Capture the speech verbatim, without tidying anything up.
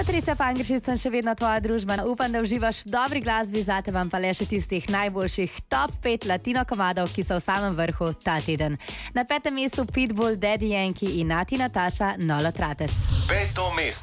Patricia Pangršič sem še vedno tvoja družba. Upam, da uživaš v dobri glasbi, zate vam pa le še tistih najboljših top pet latino komadov, ki so v samem vrhu ta teden. Na petem mestu Pitbull, Daddy Yankee in Nati Natasha, Nolo Trates. Peto mesto.